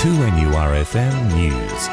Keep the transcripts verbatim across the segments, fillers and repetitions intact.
two N U R F M News.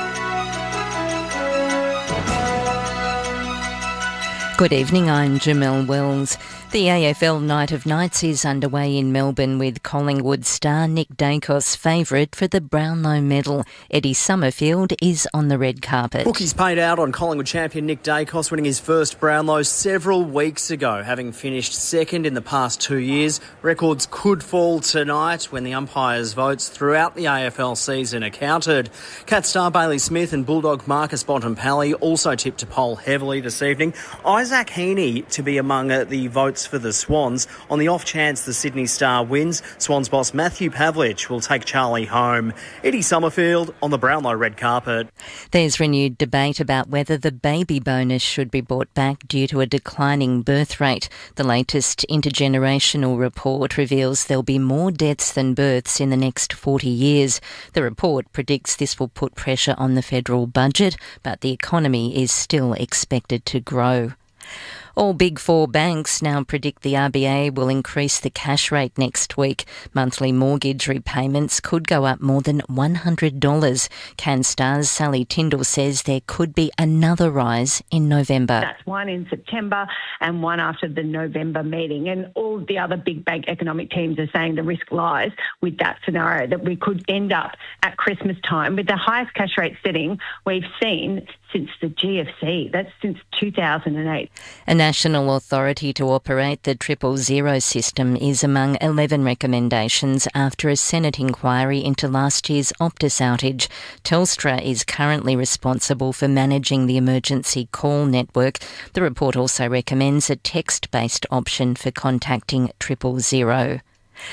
Good evening, I'm Jamelle Wells. The A F L Night of Nights is underway in Melbourne with Collingwood star Nick Dacos favourite for the Brownlow medal. Eddie Summerfield is on the red carpet. Bookies paid out on Collingwood champion Nick Dacos winning his first Brownlow several weeks ago, having finished second in the past two years. Records could fall tonight when the umpires' votes throughout the A F L season are counted. Cat star Bailey Smith and Bulldog Marcus Bontempelli also tipped to poll heavily this evening. Isaac Heaney to be among uh, the votes for the Swans. On the off chance the Sydney Star wins, Swans boss Matthew Pavlich will take Charlie home. Eddie Summerfield on the Brownlow red carpet. There's renewed debate about whether the baby bonus should be brought back due to a declining birth rate. The latest intergenerational report reveals there'll be more deaths than births in the next forty years. The report predicts this will put pressure on the federal budget, but the economy is still expected to grow. All Big Four banks now predict the R B A will increase the cash rate next week. Monthly mortgage repayments could go up more than one hundred dollars. CanStar's Sally Tindall says there could be another rise in November. That's one in September and one after the November meeting. And all the other big bank economic teams are saying the risk lies with that scenario, that we could end up at Christmas time with the highest cash rate setting we've seen since the G F C. That's since two thousand eight. A national authority to operate the triple zero system is among eleven recommendations after a Senate inquiry into last year's Optus outage. Telstra is currently responsible for managing the emergency call network. The report also recommends a text-based option for contacting triple zero.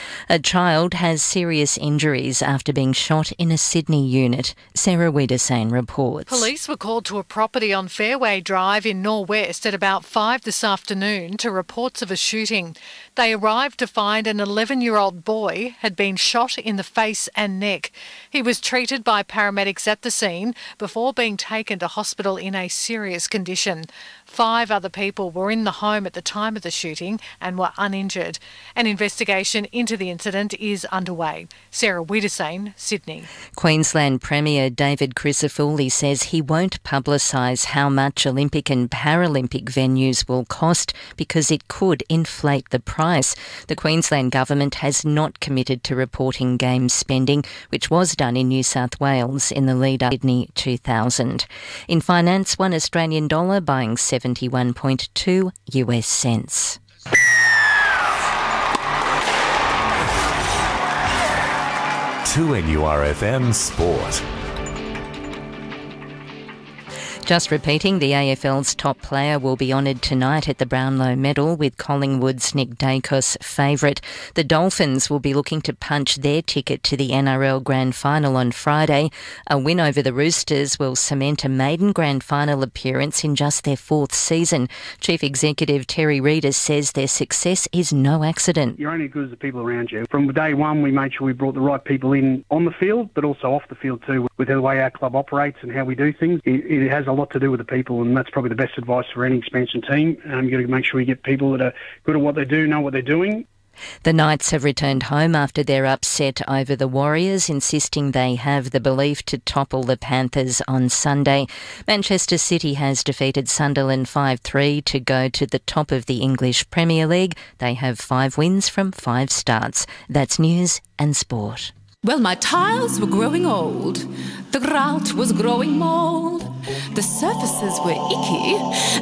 A child has serious injuries after being shot in a Sydney unit. Sarah Wiedersane reports. Police were called to a property on Fairway Drive in Norwest at about five this afternoon to reports of a shooting. They arrived to find an eleven-year-old boy had been shot in the face and neck. He was treated by paramedics at the scene before being taken to hospital in a serious condition. Five other people were in the home at the time of the shooting and were uninjured. An investigation into the incident is underway. Sarah Wiedersane, Sydney. Queensland Premier David Crisafulli says he won't publicise how much Olympic and Paralympic venues will cost because it could inflate the price. The Queensland government has not committed to reporting games spending, which was done in New South Wales in the lead-up to Sydney two thousand. In finance, one Australian dollar buying seventy-one point two U S cents. two N U R F M Sport. Just repeating, the A F L's top player will be honoured tonight at the Brownlow medal with Collingwood's Nick Dacos favourite. The Dolphins will be looking to punch their ticket to the N R L Grand Final on Friday. A win over the Roosters will cement a maiden Grand Final appearance in just their fourth season. Chief Executive Terry Reidus says their success is no accident. You're only as good as the people around you. From day one, we made sure we brought the right people in on the field, but also off the field too, with the way our club operates and how we do things. It, it has a lot to do with the people, and that's probably the best advice for any expansion team. Um, you've got to make sure you get people that are good at what they do, know what they're doing. The Knights have returned home after their upset over the Warriors, insisting they have the belief to topple the Panthers on Sunday. Manchester City has defeated Sunderland five three to go to the top of the English Premier League. They have five wins from five starts. That's news and sport. Well, my tiles were growing old, the grout was growing mould, the surfaces were icky,